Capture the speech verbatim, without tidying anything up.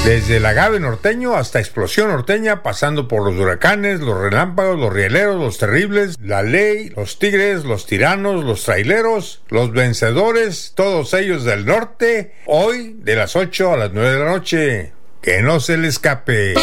Desde el agave norteño hasta explosión norteña, pasando por los huracanes, los relámpagos, los rieleros, los terribles, la ley, los tigres, los tiranos, los traileros, los vencedores, todos ellos del norte, hoy de las ocho a las nueve de la noche. Que no se le escape.